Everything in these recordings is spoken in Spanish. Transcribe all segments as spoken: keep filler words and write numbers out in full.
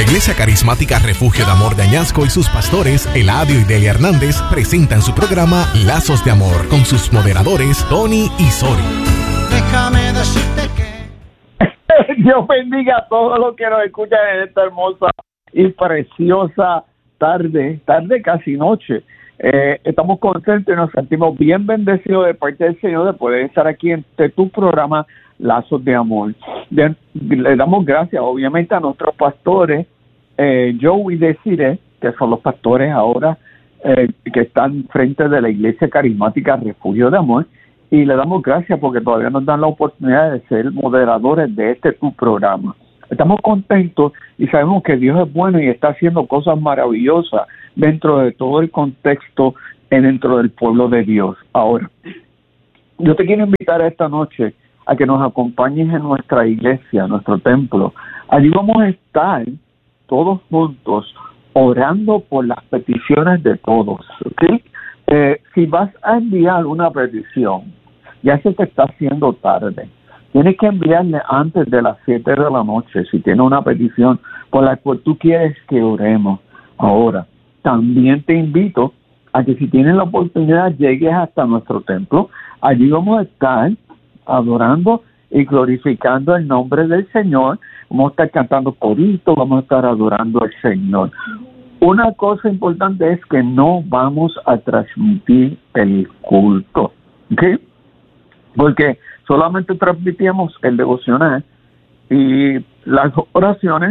Iglesia Carismática Refugio de Amor de Añasco y sus pastores, Eladio y Delia Hernández, presentan su programa Lazos de Amor con sus moderadores, Tony y Sori. Déjame decirte que Dios bendiga a todos los que nos escuchan en esta hermosa y preciosa tarde, tarde casi noche. Eh, estamos contentos y nos sentimos bien bendecidos de parte del Señor de poder estar aquí en este, tu programa Lazos de Amor. De, le damos gracias obviamente a nuestros pastores, eh, Joe y Desiree, que son los pastores ahora eh, que están frente de la Iglesia Carismática Refugio de Amor, y le damos gracias porque todavía nos dan la oportunidad de ser moderadores de este tu programa. Estamos contentos y sabemos que Dios es bueno y está haciendo cosas maravillosas dentro de todo el contexto y dentro del pueblo de Dios. Ahora, yo te quiero invitar esta noche a que nos acompañes en nuestra iglesia, nuestro templo. Allí vamos a estar todos juntos orando por las peticiones de todos, ¿ok? Eh, si vas a enviar una petición, ya se te está haciendo tarde. Tienes que enviarle antes de las siete de la noche si tienes una petición por la cual tú quieres que oremos. Ahora, también te invito a que si tienes la oportunidad llegues hasta nuestro templo. Allí vamos a estar adorando y glorificando el nombre del Señor. Vamos a estar cantando coritos, vamos a estar adorando al Señor. Una cosa importante es que no vamos a transmitir el culto, ¿ok? Porque solamente transmitíamos el devocional y las oraciones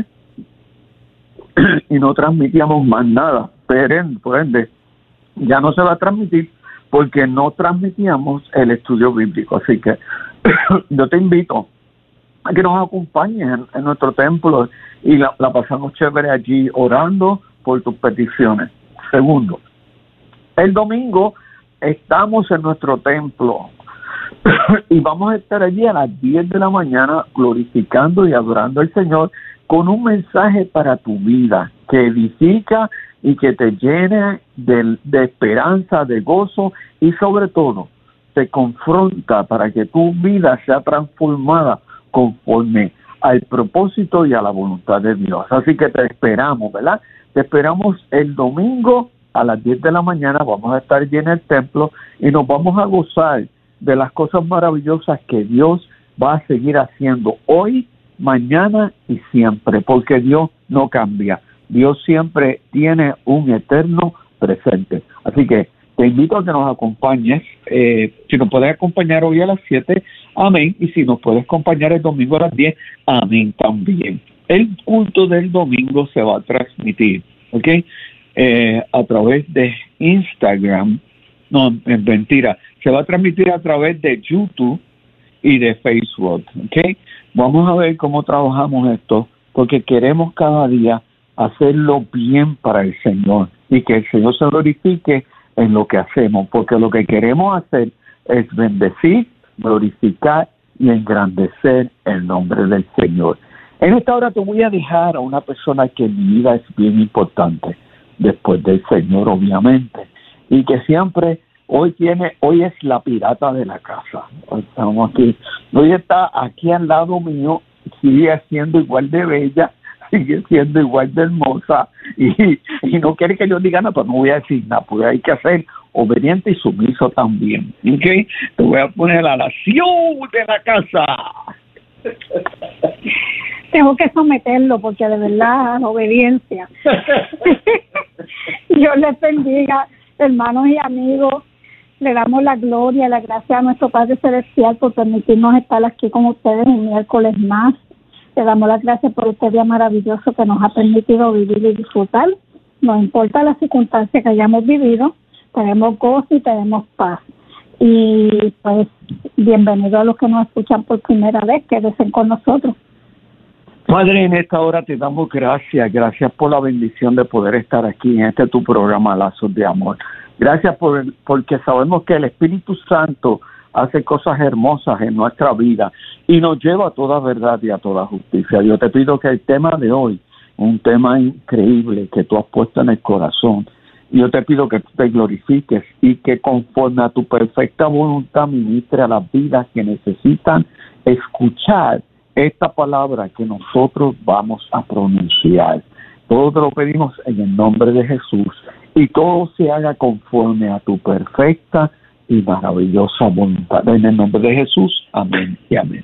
y no transmitíamos más nada. Pero, por ende, ya no se va a transmitir porque no transmitíamos el estudio bíblico. Así que yo te invito a que nos acompañes en, en nuestro templo y la, la pasamos chévere allí orando por tus peticiones. Segundo, el domingo estamos en nuestro templo y vamos a estar allí a las diez de la mañana glorificando y adorando al Señor con un mensaje para tu vida que edifica y que te llene de, de esperanza, de gozo y sobre todo te confronta para que tu vida sea transformada conforme al propósito y a la voluntad de Dios. Así que te esperamos, ¿verdad? Te esperamos el domingo a las diez de la mañana. Vamos a estar allí en el templo y nos vamos a gozar de las cosas maravillosas que Dios va a seguir haciendo hoy, mañana y siempre, porque Dios no cambia. Dios siempre tiene un eterno presente. Así que te invito a que nos acompañes. Eh, si nos puedes acompañar hoy a las siete, amén. Y si nos puedes acompañar el domingo a las diez, amén también. El culto del domingo se va a transmitir, ¿ok? Eh, a través de Instagram. No, es mentira. Se va a transmitir a través de YouTube y de Facebook, ¿ok? Vamos a ver cómo trabajamos esto, porque queremos cada día hacerlo bien para el Señor y que el Señor se glorifique en lo que hacemos, porque lo que queremos hacer es bendecir, glorificar y engrandecer el nombre del Señor. En esta hora te voy a dejar a una persona que en mi vida es bien importante, después del Señor obviamente, y que siempre hoy tiene, hoy es la pirata de la casa. Estamos aquí, hoy está aquí al lado mío, sigue siendo igual de bella, sigue siendo igual de hermosa y, y no quiere que yo diga nada, pero no voy a decir nada, porque hay que ser obediente y sumiso también. ¿Okay? Te voy a poner a la acción de la casa. Tengo que someterlo porque de verdad, obediencia. Dios les bendiga, hermanos y amigos. Le damos la gloria y la gracia a nuestro Padre Celestial por permitirnos estar aquí con ustedes un miércoles más. Le damos las gracias por este día maravilloso que nos ha permitido vivir y disfrutar. No importa las circunstancias que hayamos vivido, tenemos gozo y tenemos paz. Y pues, bienvenidos a los que nos escuchan por primera vez, quédense con nosotros. Padre, en esta hora te damos gracias, gracias por la bendición de poder estar aquí en este tu programa Lazos de Amor. Gracias por porque sabemos que el Espíritu Santo hace cosas hermosas en nuestra vida y nos lleva a toda verdad y a toda justicia. Yo te pido que el tema de hoy, un tema increíble que tú has puesto en el corazón, yo te pido que tú te glorifiques y que conforme a tu perfecta voluntad ministre a las vidas que necesitan escuchar esta palabra que nosotros vamos a pronunciar. Todo te lo pedimos en el nombre de Jesús, y todo se haga conforme a tu perfecta y maravillosa voluntad. En el nombre de Jesús, amén y amén.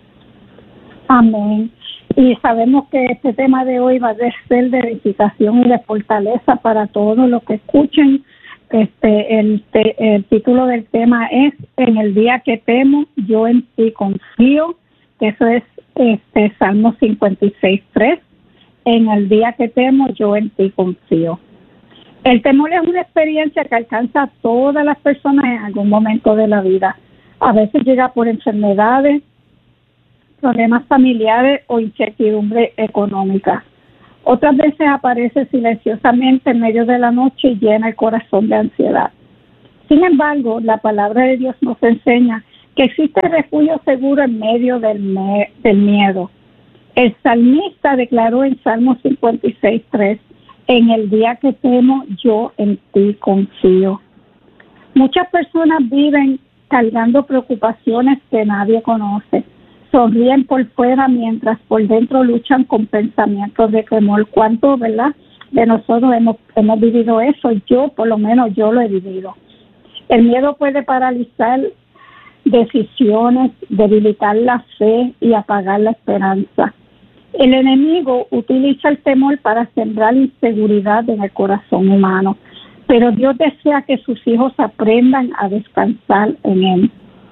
Amén. Y sabemos que este tema de hoy va a ser de edificación y de fortaleza para todos los que escuchen. Este, el, te, el título del tema es En el día que temo, yo en ti confío. Eso es este Salmo cincuenta y seis, tres. En el día que temo, yo en ti confío. El temor es una experiencia que alcanza a todas las personas en algún momento de la vida. A veces llega por enfermedades, problemas familiares o incertidumbre económica. Otras veces aparece silenciosamente en medio de la noche y llena el corazón de ansiedad. Sin embargo, la palabra de Dios nos enseña que existe refugio seguro en medio del, me- del miedo. El salmista declaró en Salmo cincuenta y seis, tres, en el día que temo, yo en ti confío. Muchas personas viven cargando preocupaciones que nadie conoce. Sonríen por fuera mientras por dentro luchan con pensamientos de temor. ¿Cuánto, verdad? De nosotros hemos, hemos vivido eso. Yo, por lo menos, yo lo he vivido. El miedo puede paralizar decisiones, debilitar la fe y apagar la esperanza. El enemigo utiliza el temor para sembrar inseguridad en el corazón humano, pero Dios desea que sus hijos aprendan a descansar en Él.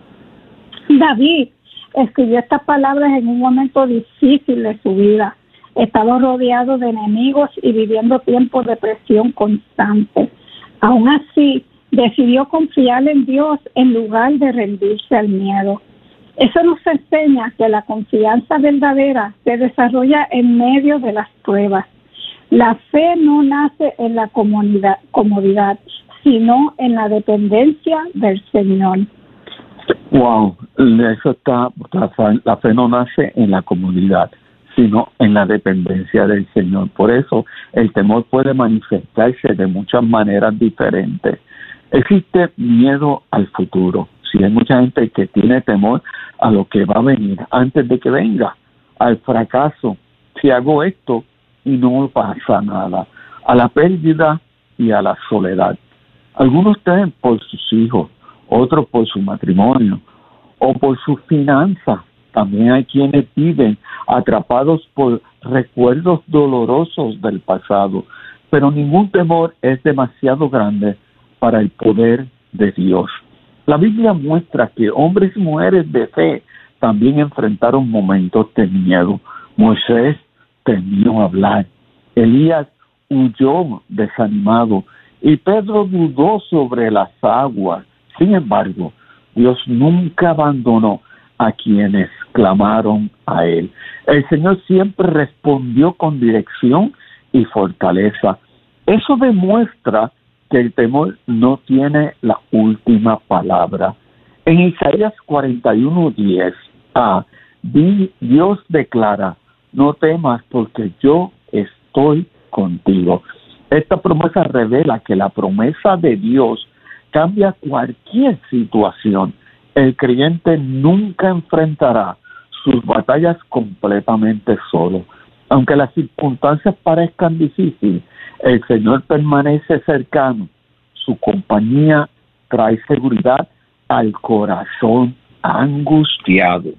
David escribió estas palabras en un momento difícil de su vida. Estaba rodeado de enemigos y viviendo tiempos de presión constante. Aún así, decidió confiar en Dios en lugar de rendirse al miedo. Eso nos enseña que la confianza verdadera se desarrolla en medio de las pruebas. La fe no nace en la comodidad, comodidad, sino en la dependencia del Señor. Wow, eso está, la fe, la fe no nace en la comodidad, sino en la dependencia del Señor. Por eso el temor puede manifestarse de muchas maneras diferentes. Existe miedo al futuro. Si hay mucha gente que tiene temor a lo que va a venir antes de que venga, al fracaso, si hago esto y no pasa nada, a la pérdida y a la soledad. Algunos temen por sus hijos, otros por su matrimonio o por sus finanzas. También hay quienes viven atrapados por recuerdos dolorosos del pasado, pero ningún temor es demasiado grande para el poder de Dios. La Biblia muestra que hombres y mujeres de fe también enfrentaron momentos de miedo. Moisés temió hablar, Elías huyó desanimado y Pedro dudó sobre las aguas. Sin embargo, Dios nunca abandonó a quienes clamaron a Él. El Señor siempre respondió con dirección y fortaleza. Eso demuestra que el temor no tiene la última palabra. En Isaías cuarenta y uno, diez, ah, Dios declara, no temas porque yo estoy contigo. Esta promesa revela que la promesa de Dios cambia cualquier situación. El creyente nunca enfrentará sus batallas completamente solo. Aunque las circunstancias parezcan difíciles, el Señor permanece cercano. Su compañía trae seguridad al corazón angustiado.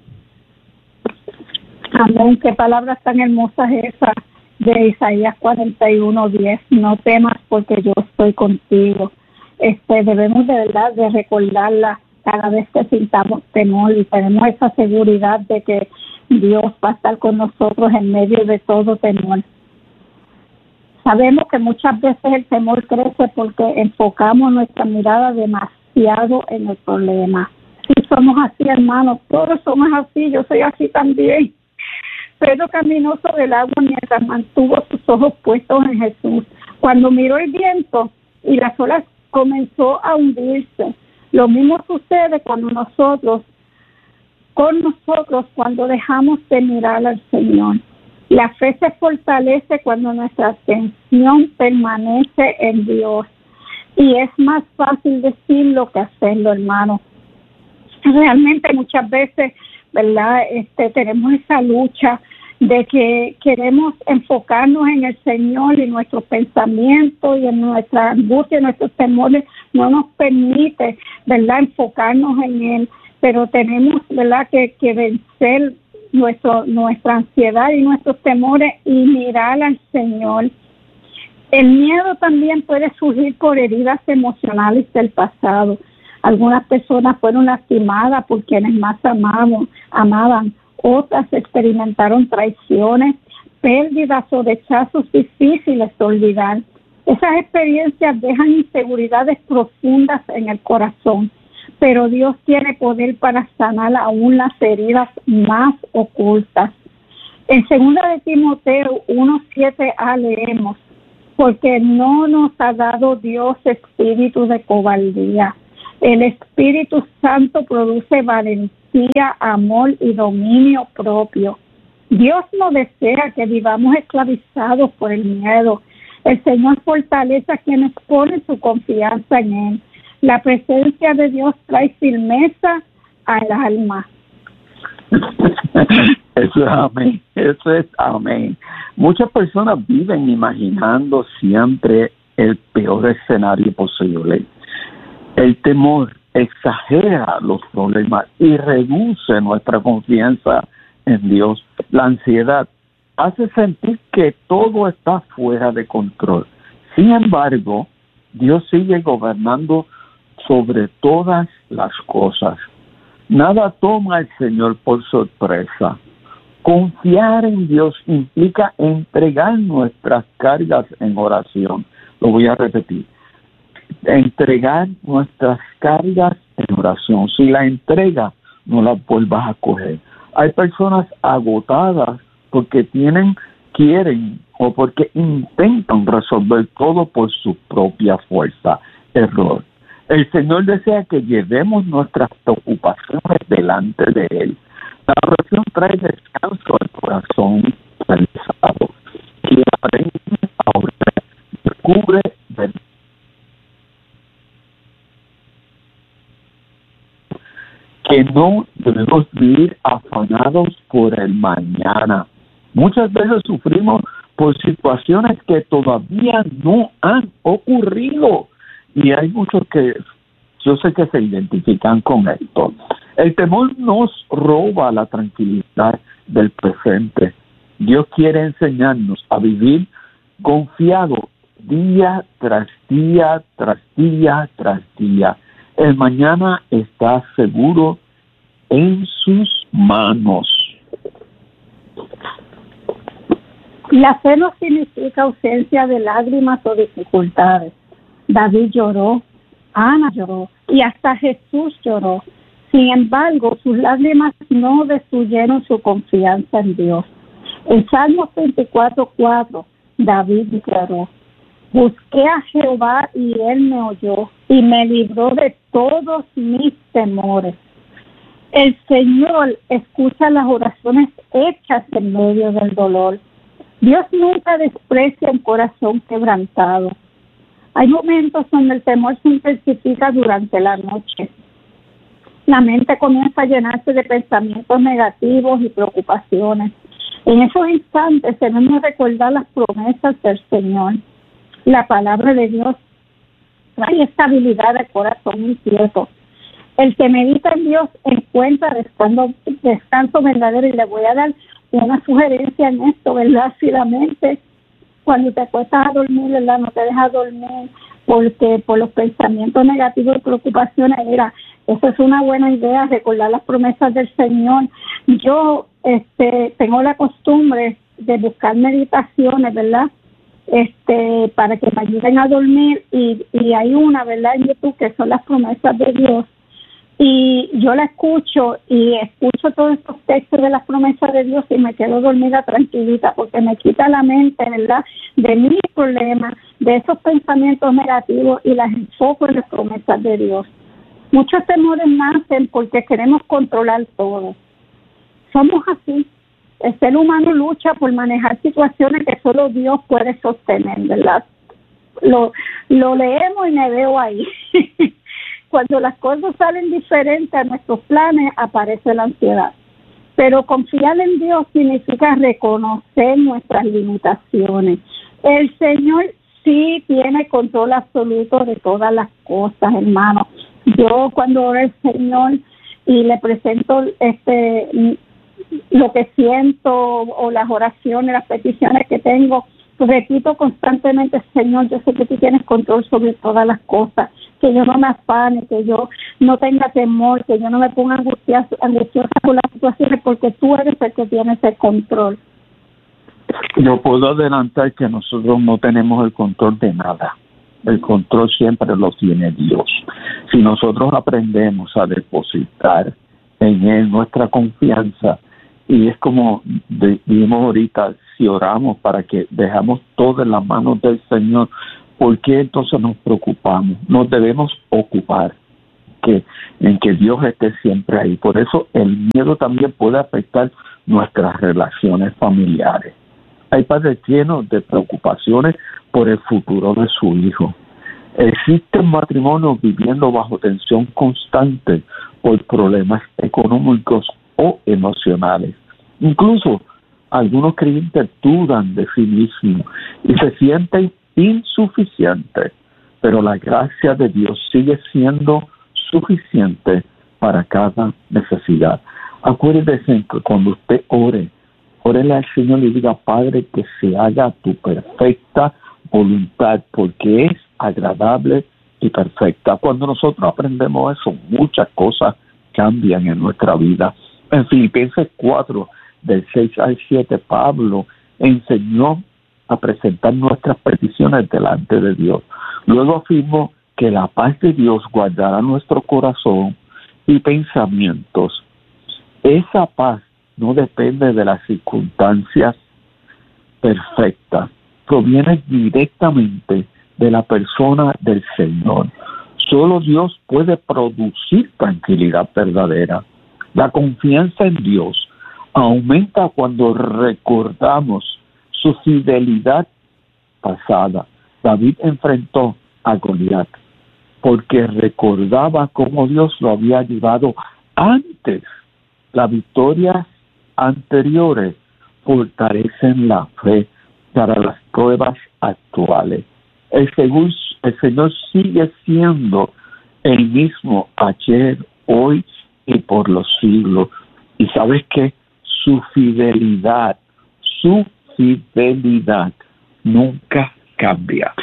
Amén. Qué palabras tan hermosas esas de Isaías cuarenta y uno, diez. No temas porque yo estoy contigo. Este, debemos de verdad de recordarla cada vez que sintamos temor y tenemos esa seguridad de que Dios va a estar con nosotros en medio de todo temor. Sabemos que muchas veces el temor crece porque enfocamos nuestra mirada demasiado en el problema. Si somos así, hermanos, todos somos así, yo soy así también. Pedro caminó sobre el agua mientras mantuvo sus ojos puestos en Jesús. Cuando miró el viento y las olas comenzó a hundirse, lo mismo sucede cuando nosotros, con nosotros cuando dejamos de mirar al Señor. La fe se fortalece cuando nuestra atención permanece en Dios. Y es más fácil decirlo que hacerlo, hermano. Realmente muchas veces, ¿verdad? Este, tenemos esa lucha de que queremos enfocarnos en el Señor y nuestros pensamientos y en nuestra angustia, nuestros temores, no nos permite, ¿verdad?, enfocarnos en Él, pero tenemos, ¿verdad?, que, que vencer nuestro, nuestra ansiedad y nuestros temores y mirar al Señor. El miedo también puede surgir por heridas emocionales del pasado. Algunas personas fueron lastimadas por quienes más amaban, amaban. Otras experimentaron traiciones, pérdidas o rechazos difíciles de olvidar. Esas experiencias dejan inseguridades profundas en el corazón, pero Dios tiene poder para sanar aún las heridas más ocultas. En segunda de Timoteo uno siete a leemos: porque no nos ha dado Dios espíritu de cobardía. El Espíritu Santo produce valentía, amor y dominio propio. Dios no desea que vivamos esclavizados por el miedo. El Señor fortalece a quienes ponen su confianza en Él. La presencia de Dios trae firmeza al alma. Eso es amén, eso es amén. Muchas personas viven imaginando siempre el peor escenario posible. El temor exagera los problemas y reduce nuestra confianza en Dios. La ansiedad hace sentir que todo está fuera de control. Sin embargo, Dios sigue gobernando sobre todas las cosas. Nada toma al Señor por sorpresa. Confiar en Dios implica entregar nuestras cargas en oración. Lo voy a repetir. Entregar nuestras cargas en oración. Si la entrega, no la vuelvas a coger. Hay personas agotadas porque tienen, quieren o porque intentan resolver todo por su propia fuerza. Error. El Señor desea que llevemos nuestras preocupaciones delante de Él. La oración trae descanso al corazón cansado. Y aprende a orar, descubre verdad. Que no debemos vivir afanados por el mañana. Muchas veces sufrimos por situaciones que todavía no han ocurrido. Y hay muchos que yo sé que se identifican con esto. El temor nos roba la tranquilidad del presente. Dios quiere enseñarnos a vivir confiado día tras día, tras día, tras día. El mañana está seguro en sus manos. La fe no significa ausencia de lágrimas o dificultades. David lloró, Ana lloró y hasta Jesús lloró. Sin embargo, sus lágrimas no destruyeron su confianza en Dios. En Salmos veinticuatro cuatro, David declaró: busqué a Jehová y Él me oyó y me libró de todos mis temores. El Señor escucha las oraciones hechas en medio del dolor. Dios nunca desprecia un corazón quebrantado. Hay momentos donde el temor se intensifica durante la noche. La mente comienza a llenarse de pensamientos negativos y preocupaciones. En esos instantes debemos recordar las promesas del Señor. La palabra de Dios trae estabilidad al corazón inquieto. El que medita en Dios encuentra descanso, descanso verdadero, y le voy a dar una sugerencia en esto, ¿verdad? Rápidamente, cuando te acuestas a dormir, ¿verdad? No te dejas dormir porque por los pensamientos negativos y preocupaciones, mira, eso es una buena idea, recordar las promesas del Señor. Yo este, tengo la costumbre de buscar meditaciones, ¿verdad? Este, para que me ayuden a dormir, y, y hay una, ¿verdad?, en YouTube, que son las promesas de Dios. Y yo la escucho y escucho todos estos textos de las promesas de Dios y me quedo dormida tranquilita, porque me quita la mente, ¿verdad?, de mis problemas, de esos pensamientos negativos, y las enfoco en las promesas de Dios. Muchos temores nacen porque queremos controlar todo. Somos así. El ser humano lucha por manejar situaciones que solo Dios puede sostener, ¿verdad? Lo, lo leemos y me veo ahí. Cuando las cosas salen diferentes a nuestros planes, aparece la ansiedad. Pero confiar en Dios significa reconocer nuestras limitaciones. El Señor sí tiene control absoluto de todas las cosas, hermano. Yo cuando oro al Señor y le presento este lo que siento o las oraciones, las peticiones que tengo, repito constantemente: Señor, yo sé que tú tienes control sobre todas las cosas, que yo no me afane, que yo no tenga temor, que yo no me ponga angustia, angustiosa por las situaciones, porque tú eres el que tienes el control. Yo puedo adelantar que nosotros no tenemos el control de nada. El control siempre lo tiene Dios. Si nosotros aprendemos a depositar en Él nuestra confianza, y es como dijimos ahorita, si oramos para que dejamos todo en las manos del Señor, ¿por qué entonces nos preocupamos? Nos debemos ocupar que en que Dios esté siempre ahí. Por eso el miedo también puede afectar nuestras relaciones familiares. Hay padres llenos de preocupaciones por el futuro de su hijo. Existen matrimonios viviendo bajo tensión constante por problemas económicos o emocionales. Incluso algunos creyentes dudan de sí mismos y se sienten insuficientes, pero la gracia de Dios sigue siendo suficiente para cada necesidad. Acuérdese que cuando usted ore, órele al Señor y diga: Padre, que se haga tu perfecta voluntad, porque es agradable y perfecta. Cuando nosotros aprendemos eso, muchas cosas cambian en nuestra vida. En Filipenses cuatro, del seis al siete, Pablo enseñó a presentar nuestras peticiones delante de Dios. Luego afirmó que la paz de Dios guardará nuestro corazón y pensamientos. Esa paz no depende de las circunstancias perfectas, proviene directamente de la persona del Señor. Solo Dios puede producir tranquilidad verdadera. La confianza en Dios aumenta cuando recordamos su fidelidad pasada. David enfrentó a Goliat porque recordaba cómo Dios lo había ayudado antes. Las victorias anteriores fortalecen la fe para las pruebas actuales. El Señor, el Señor sigue siendo el mismo ayer, hoy y por los siglos. Y sabes que su fidelidad, su fidelidad nunca cambia.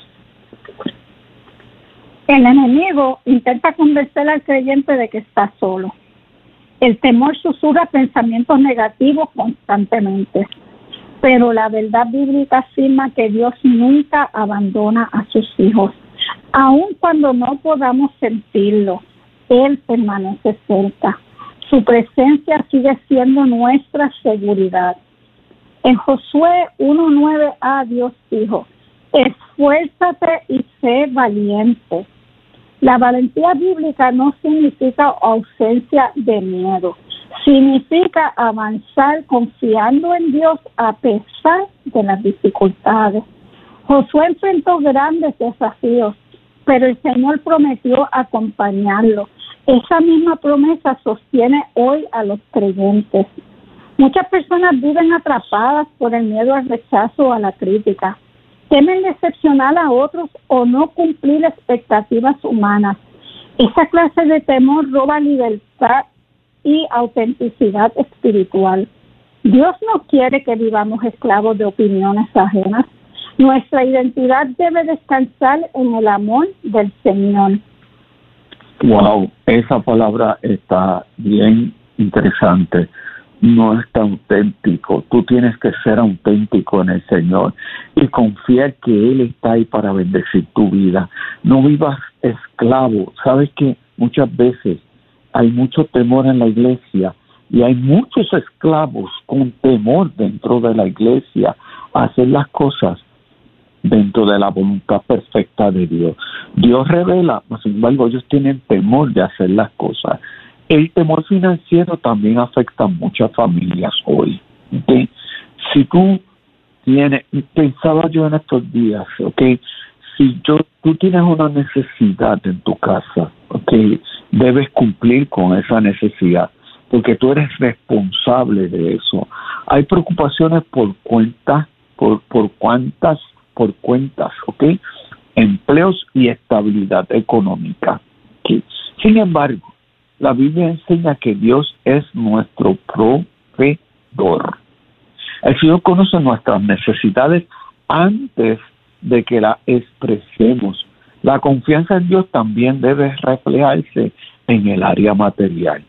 El enemigo intenta convencer al creyente de que está solo. El temor susurra pensamientos negativos constantemente. Pero la verdad bíblica afirma que Dios nunca abandona a sus hijos. Aun cuando no podamos sentirlo, Él permanece cerca. Su presencia sigue siendo nuestra seguridad. En Josué uno nueve a Dios dijo: esfuérzate y sé valiente. La valentía bíblica no significa ausencia de miedo. Significa avanzar confiando en Dios a pesar de las dificultades. Josué enfrentó grandes desafíos, pero el Señor prometió acompañarlo. Esa misma promesa sostiene hoy a los creyentes. Muchas personas viven atrapadas por el miedo al rechazo o a la crítica. Temen decepcionar a otros o no cumplir expectativas humanas. Esa clase de temor roba libertad y autenticidad espiritual. Dios no quiere que vivamos esclavos de opiniones ajenas. Nuestra identidad debe descansar en el amor del Señor. Wow, esa palabra está bien interesante. No es tan auténtico. Tú tienes que ser auténtico en el Señor y confiar que Él está ahí para bendecir tu vida. No vivas esclavo. Sabes que muchas veces hay mucho temor en la iglesia y hay muchos esclavos con temor dentro de la iglesia a hacer las cosas dentro de la voluntad perfecta de Dios. Dios revela, sin embargo, ellos tienen temor de hacer las cosas. El temor financiero también afecta a muchas familias hoy. ¿Okay? Si tú tienes, pensaba yo en estos días, ¿okay? Si yo, tú tienes una necesidad en tu casa, ¿okay? Debes cumplir con esa necesidad. porque tú eres responsable de eso. Hay preocupaciones por cuentas, por, por cuantas, por cuentas, ¿ok? Empleos y estabilidad económica. ¿Okay? Sin embargo, la Biblia enseña que Dios es nuestro proveedor. El Señor conoce nuestras necesidades antes de que las expresemos. La confianza en Dios también debe reflejarse en el área material.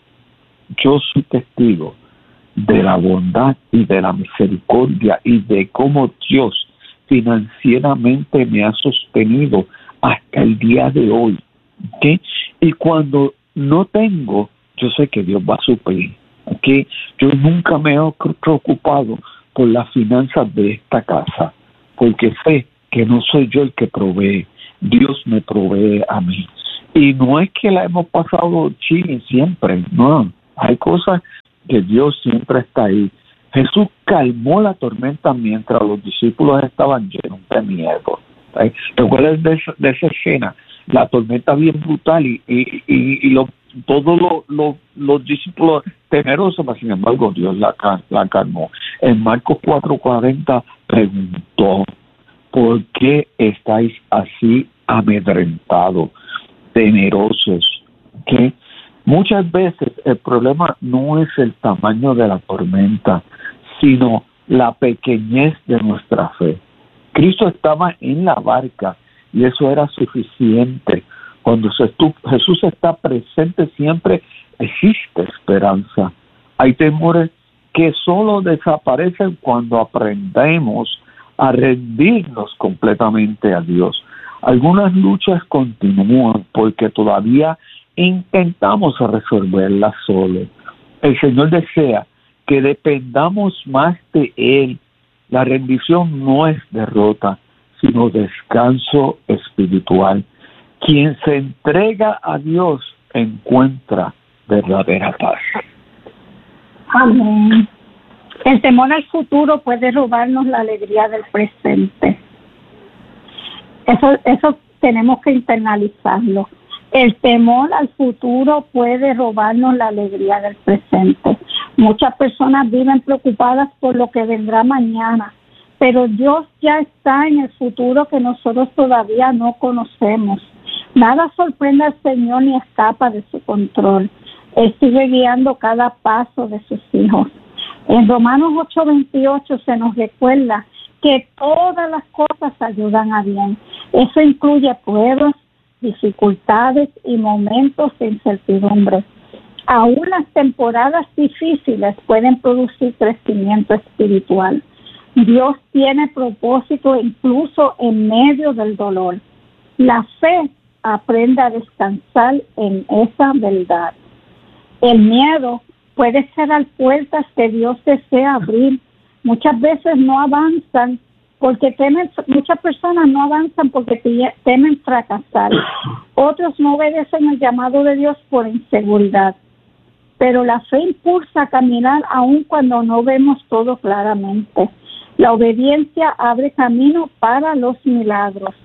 Yo soy testigo de la bondad y de la misericordia y de cómo Dios financieramente me ha sostenido hasta el día de hoy. ¿Okay? Y cuando no tengo, yo sé que Dios va a suplir. ¿Okay? Yo nunca me he preocupado por las finanzas de esta casa, porque sé que no soy yo el que provee, Dios me provee a mí. Y no es que la hemos pasado chile siempre, no, hay cosas que Dios siempre está ahí. Jesús calmó la tormenta mientras los discípulos estaban llenos de miedo. ¿Right? ¿Recuerdas de, esa, de esa escena? La tormenta bien brutal y, y, y, y lo, todos lo, lo, los discípulos temerosos, pero sin embargo Dios la, la calmó. En Marcos cuatro cuarenta preguntó: ¿por qué estáis así amedrentados, temerosos? ¿Qué? Muchas veces el problema no es el tamaño de la tormenta, sino la pequeñez de nuestra fe. Cristo estaba en la barca y eso era suficiente. Cuando Jesús está presente siempre existe esperanza. Hay temores que solo desaparecen cuando aprendemos a rendirnos completamente a Dios. Algunas luchas continúan porque todavía intentamos resolverlas solo. El Señor desea que dependamos más de Él. La rendición no es derrota, sino descanso espiritual. Quien se entrega a Dios encuentra verdadera paz. Amén. El temor al futuro puede robarnos la alegría del presente. Eso, eso tenemos que internalizarlo. El temor al futuro puede robarnos la alegría del presente. Muchas personas viven preocupadas por lo que vendrá mañana, pero Dios ya está en el futuro que nosotros todavía no conocemos. Nada sorprende al Señor ni escapa de su control. Él sigue guiando cada paso de sus hijos. En Romanos ocho veintiocho se nos recuerda que todas las cosas ayudan a bien. Eso incluye pruebas, dificultades y momentos de incertidumbre. Aún las temporadas difíciles pueden producir crecimiento espiritual. Dios tiene propósito incluso en medio del dolor. La fe aprende a descansar en esa verdad. El miedo puede cerrar puertas que Dios desea abrir. Muchas veces no avanzan porque temen, muchas personas no avanzan porque temen fracasar. Otros no obedecen el llamado de Dios por inseguridad. Pero la fe impulsa a caminar aun cuando no vemos todo claramente. La obediencia abre camino para los milagros.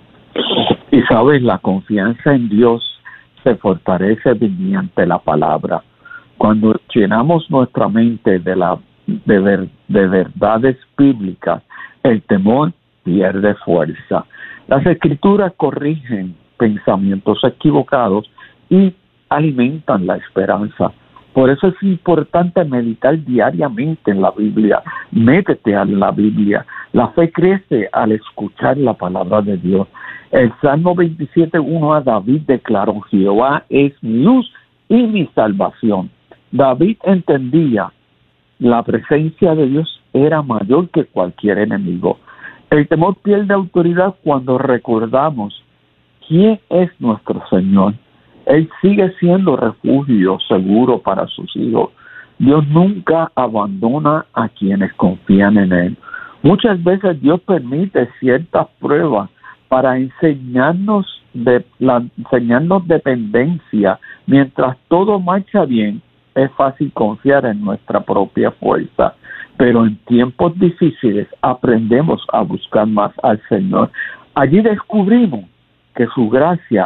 Y sabes, la confianza en Dios se fortalece mediante la palabra. Cuando llenamos nuestra mente de la de, ver, de verdades bíblicas, el temor pierde fuerza. Las escrituras corrigen pensamientos equivocados y alimentan la esperanza. Por eso es importante meditar diariamente en la Biblia. Métete a la Biblia. La fe crece al escuchar la palabra de Dios. El Salmo veintisiete uno a David declaró: Jehová es mi luz y mi salvación. David entendía la presencia de Dios era mayor que cualquier enemigo. El temor pierde autoridad cuando recordamos quién es nuestro Señor. Él sigue siendo refugio seguro para sus hijos. Dios nunca abandona a quienes confían en Él. Muchas veces Dios permite ciertas pruebas para enseñarnos, de, la, enseñarnos dependencia. Mientras todo marcha bien, es fácil confiar en nuestra propia fuerza. Pero en tiempos difíciles aprendemos a buscar más al Señor. Allí descubrimos que su gracia realmente es suficiente. Las pruebas también producen,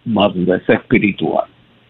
madurez espiritual.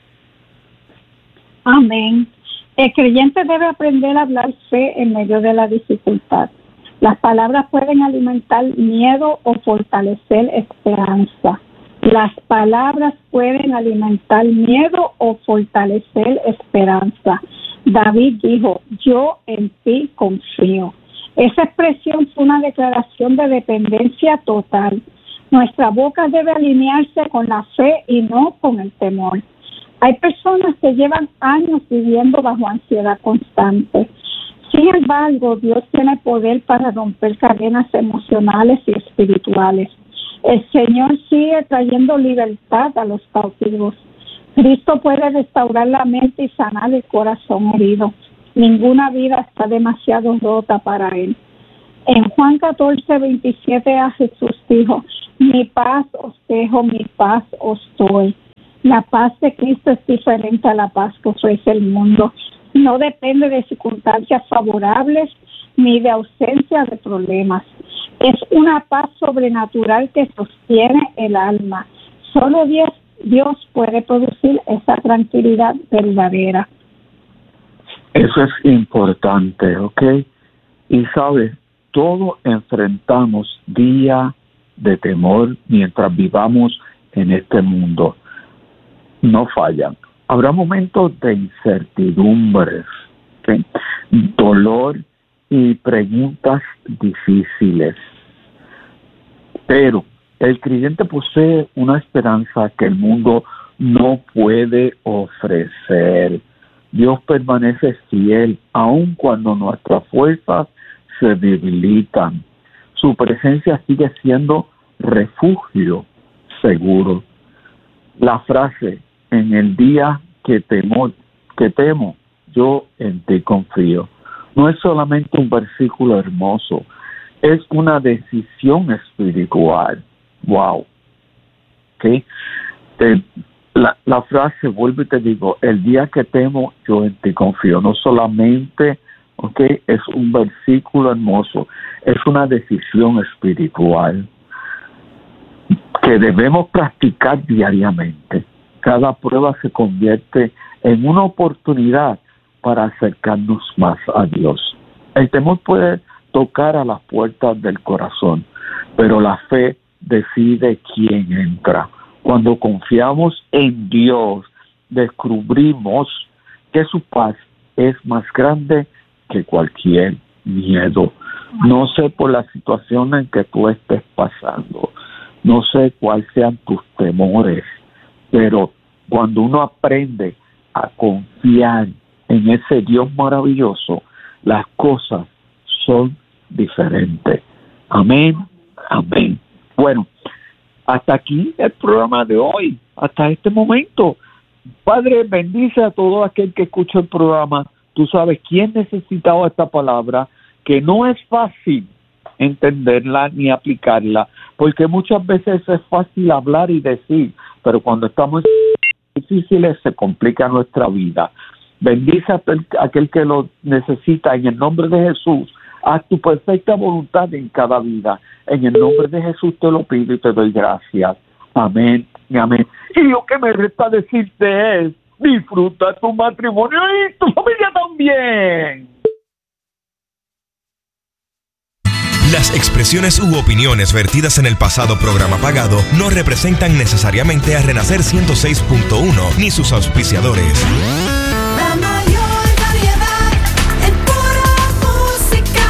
Amén. El creyente debe aprender a hablar fe en medio de la dificultad. Las palabras pueden alimentar miedo o fortalecer esperanza. Las palabras pueden alimentar miedo o fortalecer esperanza. David dijo, yo en ti confío. Esa expresión fue una declaración de dependencia total. Nuestra boca debe alinearse con la fe y no con el temor. Hay personas que llevan años viviendo bajo ansiedad constante. Sin embargo, Dios tiene poder para romper cadenas emocionales y espirituales. El Señor sigue trayendo libertad a los cautivos. Cristo puede restaurar la mente y sanar el corazón herido. Ninguna vida está demasiado rota para Él. En Juan catorce, veintisiete a Jesús dijo, mi paz os dejo, mi paz os doy. La paz de Cristo es diferente a la paz que ofrece el mundo. No depende de circunstancias favorables ni de ausencia de problemas. Es una paz sobrenatural que sostiene el alma. Solo Dios, Dios puede producir esa tranquilidad verdadera. Eso es importante, ¿ok? Y sabes, todos enfrentamos días de temor mientras vivamos en este mundo. No fallan. Habrá momentos de incertidumbres, ¿okay? Dolor y preguntas difíciles. Pero el creyente posee una esperanza que el mundo no puede ofrecer. Dios permanece fiel aun cuando nuestras fuerzas se debilitan. Su presencia sigue siendo refugio seguro. La frase, en el día que temo, que temo, yo en ti confío, no es solamente un versículo hermoso, es una decisión espiritual. Wow. ¿Okay? Te, la, la frase, vuelvo y te digo, el día que temo, yo en ti confío. No solamente, okay, es un versículo hermoso, es una decisión espiritual que debemos practicar diariamente. Cada prueba se convierte en una oportunidad para acercarnos más a Dios. El temor puede tocar a las puertas del corazón, pero la fe decide quién entra. Cuando confiamos en Dios, descubrimos que su paz es más grande que cualquier miedo. No sé por la situación en que tú estés pasando, no sé cuáles sean tus temores, pero cuando uno aprende a confiar en ese Dios maravilloso, las cosas son diferentes. Amén, amén. Bueno, hasta aquí el programa de hoy, hasta este momento. Padre, bendice a todo aquel que escucha el programa. Tú sabes quién necesitaba esta palabra, que no es fácil entenderla ni aplicarla, porque muchas veces es fácil hablar y decir, pero cuando estamos difíciles se complica nuestra vida. Bendice a aquel que lo necesita en el nombre de Jesús. Haz tu perfecta voluntad en cada vida. En el nombre de Jesús te lo pido y te doy gracias. Amén y amén. Y lo que me resta decirte es, disfruta tu matrimonio y tu familia también. Las expresiones u opiniones vertidas en el pasado programa pagado no representan necesariamente a Renacer ciento seis punto uno ni sus auspiciadores. La mayor variedad en pura música.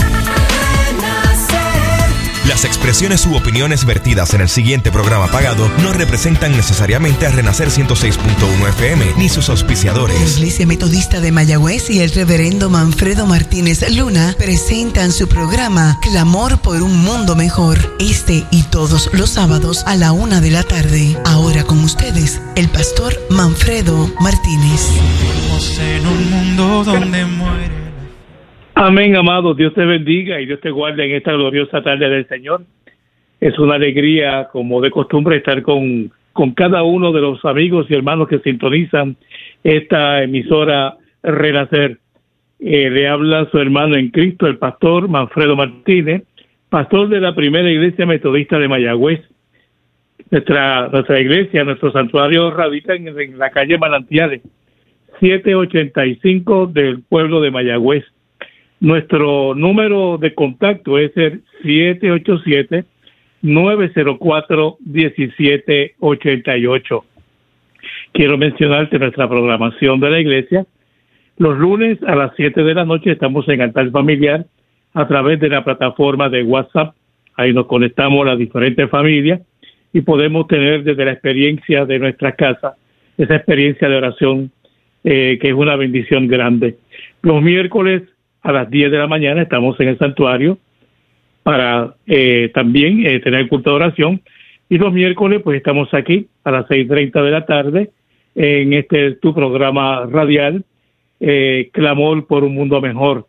Renacer. Las expresiones u opiniones vertidas en el siguiente programa pagado no representan necesariamente a Renacer ciento seis punto uno F M ni sus auspiciadores. La Iglesia Metodista de Mayagüez y el reverendo Manfredo Martínez Luna presentan su programa Clamor por un Mundo Mejor, este y todos los sábados a la una de la tarde. Ahora con ustedes, el pastor Manfredo Martínez. Vivimos en un mundo donde muere. Amén, amado. Dios te bendiga y Dios te guarde en esta gloriosa tarde del Señor. Es una alegría, como de costumbre, estar con, con cada uno de los amigos y hermanos que sintonizan esta emisora Renacer. Eh, le habla su hermano en Cristo, el pastor Manfredo Martínez, pastor de la primera iglesia metodista de Mayagüez. Nuestra, nuestra iglesia, nuestro santuario radica en, en la calle Manantiales, setecientos ochenta y cinco del pueblo de Mayagüez. Nuestro número de contacto es el siete ocho siete, nueve cero cuatro, uno siete ocho ocho. Quiero mencionarte nuestra programación de la iglesia. Los lunes a las siete de la noche estamos en altar familiar a través de la plataforma de WhatsApp. Ahí nos conectamos a las diferentes familias y podemos tener desde la experiencia de nuestra casa esa experiencia de oración eh, que es una bendición grande. Los miércoles a las diez de la mañana estamos en el santuario para eh, también eh, tener culto de oración, y los miércoles pues estamos aquí a las seis y treinta de la tarde en este tu programa radial, eh, Clamor por un Mundo Mejor,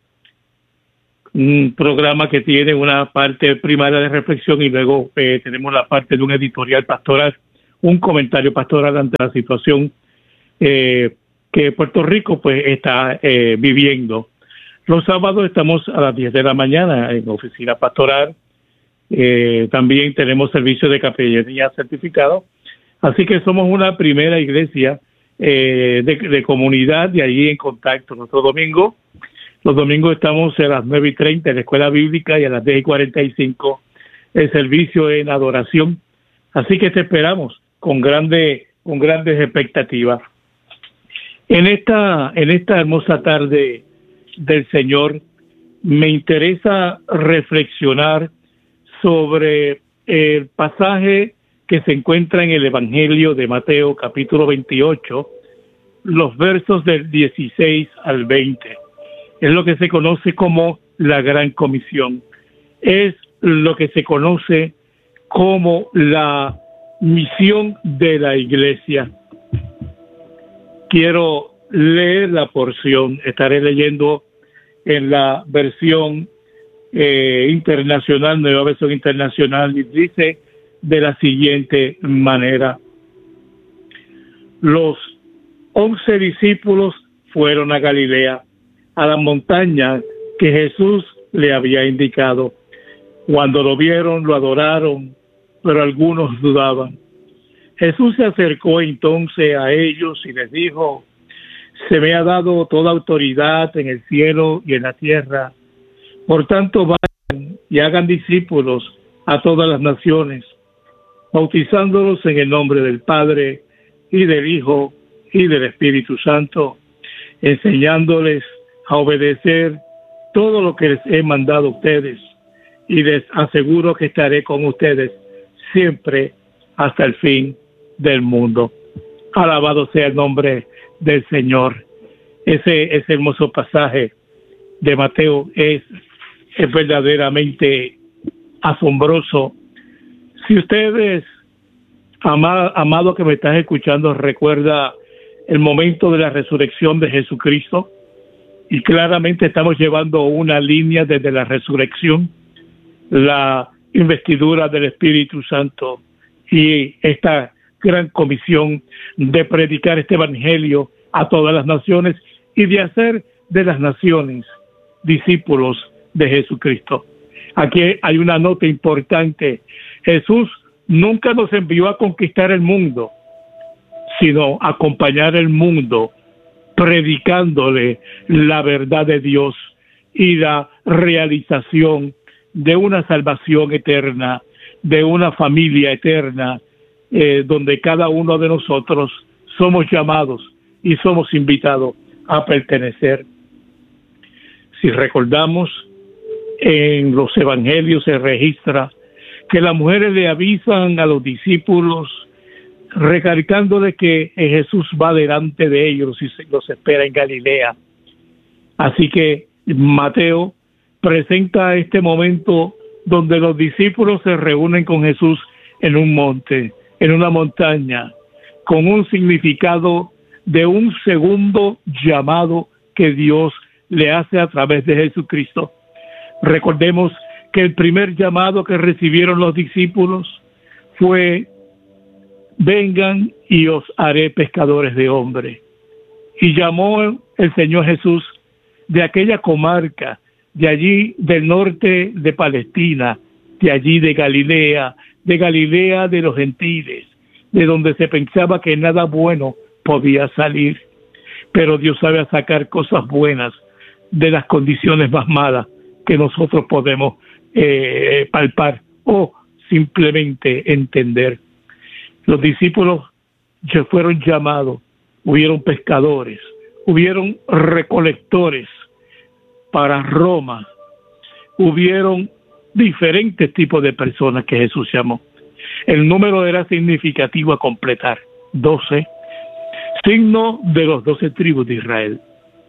un programa que tiene una parte primaria de reflexión y luego eh, tenemos la parte de un editorial pastoral, un comentario pastoral ante la situación eh, que Puerto Rico pues está eh, viviendo. Los sábados estamos a las diez de la mañana en oficina pastoral. Eh, también tenemos servicio de capellanía certificado. Así que somos una primera iglesia eh, de, de comunidad de allí en contacto. Nuestro domingo, los domingos estamos a las nueve y treinta en la escuela bíblica y a las diez y cuarenta y cinco el servicio en adoración. Así que te esperamos con grande, con grandes expectativas. En esta, en esta hermosa tarde del Señor, me interesa reflexionar sobre el pasaje que se encuentra en el Evangelio de Mateo, capítulo veintiocho, los versos del dieciséis al veinte. Es lo que se conoce como la Gran Comisión. Es lo que se conoce como la misión de la Iglesia. Quiero leer la porción. Estaré leyendo en la versión eh, internacional, nueva versión internacional, y dice de la siguiente manera: los once discípulos fueron a Galilea, a la montaña que Jesús le había indicado. Cuando lo vieron, lo adoraron, pero algunos dudaban. Jesús se acercó entonces a ellos y les dijo: se me ha dado toda autoridad en el cielo y en la tierra. Por tanto, vayan y hagan discípulos a todas las naciones, bautizándolos en el nombre del Padre y del Hijo y del Espíritu Santo, enseñándoles a obedecer todo lo que les he mandado a ustedes, y les aseguro que estaré con ustedes siempre hasta el fin del mundo. Alabado sea el nombre del Señor. Ese, ese hermoso pasaje de Mateo es, es verdaderamente asombroso. Si ustedes, ama, amado que me estás escuchando, recuerda el momento de la resurrección de Jesucristo, y claramente estamos llevando una línea desde la resurrección, la investidura del Espíritu Santo y esta gran comisión de predicar este evangelio a todas las naciones y de hacer de las naciones discípulos de Jesucristo. Aquí hay una nota importante. Jesús nunca nos envió a conquistar el mundo, sino a acompañar el mundo predicándole la verdad de Dios y la realización de una salvación eterna, de una familia eterna, eh, donde cada uno de nosotros somos llamados y somos invitados a pertenecer. Si recordamos, en los evangelios se registra que las mujeres le avisan a los discípulos, recalcándole que Jesús va delante de ellos y los espera en Galilea. Así que Mateo presenta este momento donde los discípulos se reúnen con Jesús en un monte, en una montaña, con un significado de un segundo llamado que Dios le hace a través de Jesucristo. Recordemos que el primer llamado que recibieron los discípulos fue: vengan y os haré pescadores de hombres. Y llamó el Señor Jesús de aquella comarca, de allí del norte de Palestina, de allí de Galilea, de Galilea de los gentiles, de donde se pensaba que nada bueno podía salir. Pero Dios sabe sacar cosas buenas de las condiciones más malas que nosotros podemos eh, palpar o simplemente entender. Los discípulos ya fueron llamados, hubieron pescadores, hubieron recolectores para Roma, hubieron diferentes tipos de personas que Jesús llamó. El número era significativo a completar, doce, signo de los doce tribus de Israel.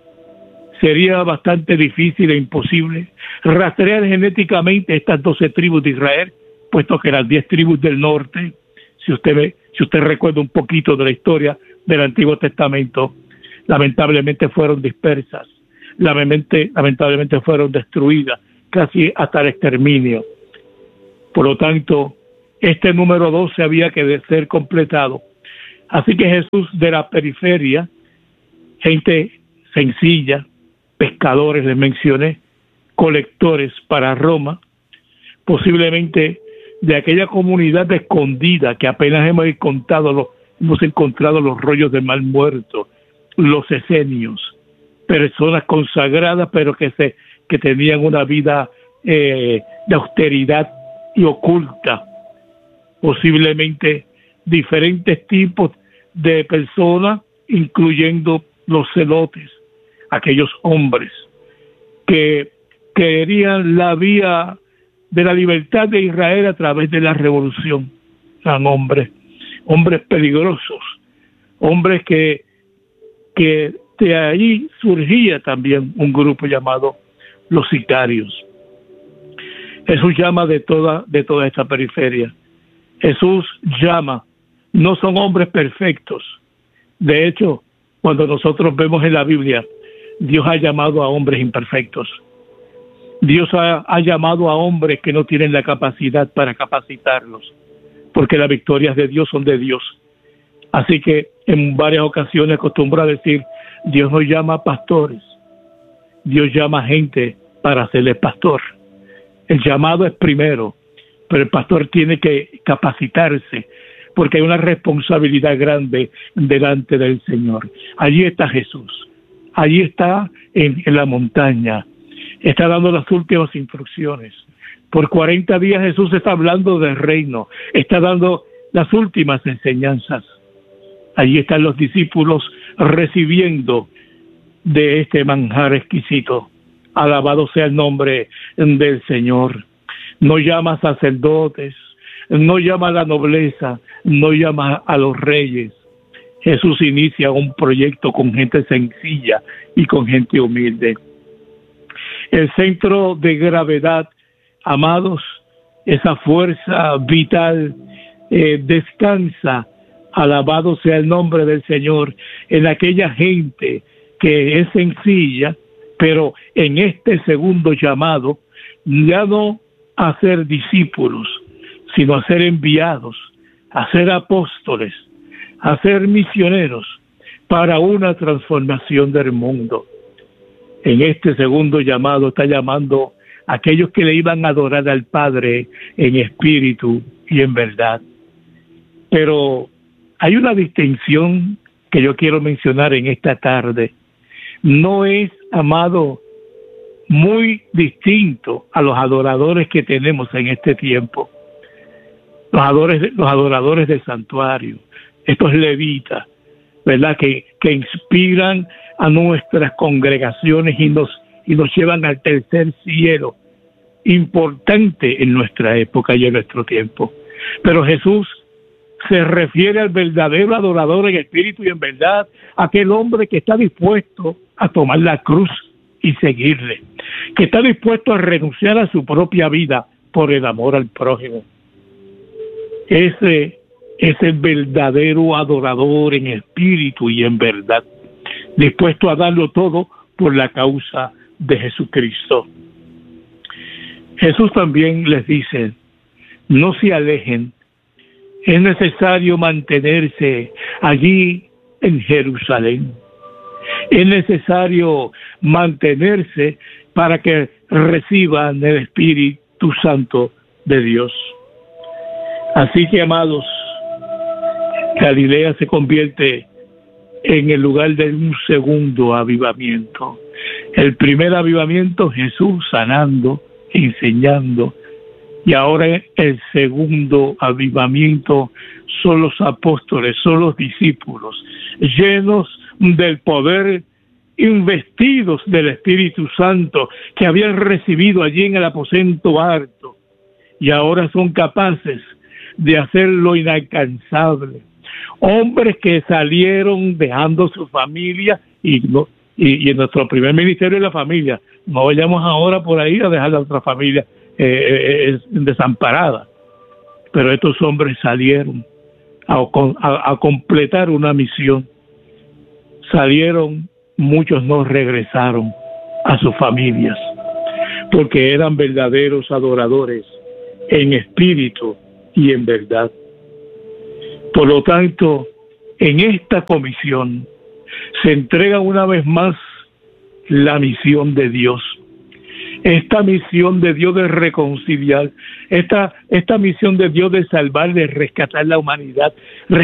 Sería bastante difícil e imposible rastrear genéticamente estas doce tribus de Israel, puesto que las diez tribus del norte, si usted ve, si usted recuerda un poquito de la historia del Antiguo Testamento, lamentablemente fueron dispersas, lamentablemente, lamentablemente fueron destruidas, casi hasta el exterminio. Por lo tanto, este número doce había que ser completado. Así que Jesús de la periferia, gente sencilla, pescadores les mencioné, colectores para Roma, posiblemente de aquella comunidad escondida que apenas hemos encontrado los, hemos encontrado los rollos de mal muerto, los esenios, personas consagradas pero que se que tenían una vida eh, de austeridad y oculta, posiblemente diferentes tipos de personas, incluyendo los celotes, aquellos hombres que querían la vía de la libertad de Israel a través de la revolución. Eran hombres, hombres peligrosos, hombres que, que de ahí surgía también un grupo llamado los sicarios. Jesús llama de toda, de toda esta periferia. Jesús llama, no son hombres perfectos. De hecho, cuando nosotros vemos en la Biblia, Dios ha llamado a hombres imperfectos. Dios ha, ha llamado a hombres que no tienen la capacidad para capacitarlos, porque las victorias de Dios son de Dios. Así que en varias ocasiones acostumbro a decir, Dios nos llama a pastores, Dios llama a gente para hacerles pastor. El llamado es primero, pero el pastor tiene que capacitarse, porque hay una responsabilidad grande delante del Señor. Allí está Jesús, allí está en, en la montaña, está dando las últimas instrucciones. Por cuarenta días Jesús está hablando del reino, está dando las últimas enseñanzas. Allí están los discípulos recibiendo de este manjar exquisito. Alabado sea el nombre del Señor. No llama a sacerdotes, no llama a la nobleza, no llama a los reyes. Jesús inicia un proyecto con gente sencilla y con gente humilde. El centro de gravedad, amados, esa fuerza vital, eh, descansa, alabado sea el nombre del Señor, en aquella gente que es sencilla, pero en este segundo llamado, ya no a ser discípulos, sino a ser enviados, a ser apóstoles, a ser misioneros para una transformación del mundo. En este segundo llamado está llamando a aquellos que le iban a adorar al Padre en espíritu y en verdad. Pero hay una distinción que yo quiero mencionar en esta tarde. No es, amado, muy distinto a los adoradores que tenemos en este tiempo. Los adoradores, los adoradores del santuario, estos levitas, ¿verdad? Que, que inspiran a nuestras congregaciones y nos, y nos llevan al tercer cielo, importante en nuestra época y en nuestro tiempo. Pero Jesús se refiere al verdadero adorador en espíritu y en verdad, aquel hombre que está dispuesto a tomar la cruz y seguirle, que está dispuesto a renunciar a su propia vida por el amor al prójimo. Ese es el verdadero adorador en espíritu y en verdad, dispuesto a darlo todo por la causa de Jesucristo. Jesús también les dice, no se alejen, es necesario mantenerse allí en Jerusalén. Es necesario mantenerse para que reciban el Espíritu Santo de Dios. Así que, amados, Galilea se convierte en el lugar de un segundo avivamiento. El primer avivamiento, Jesús sanando, enseñando, y ahora el segundo avivamiento son los apóstoles, son los discípulos, llenos del poder, investidos del Espíritu Santo, que habían recibido allí en el aposento alto, y ahora son capaces de hacer lo inalcanzable. Hombres que salieron dejando su familia, y, no, y, y en nuestro primer ministerio es la familia. No vayamos ahora por ahí a dejar a otra familia eh, eh, desamparada. Pero estos hombres salieron a, a, a completar una misión. Salieron, muchos no regresaron a sus familias, porque eran verdaderos adoradores en espíritu y en verdad. Por lo tanto, en esta comisión se entrega una vez más la misión de Dios. Esta misión de Dios de reconciliar, esta, esta misión de Dios de salvar, de rescatar la humanidad,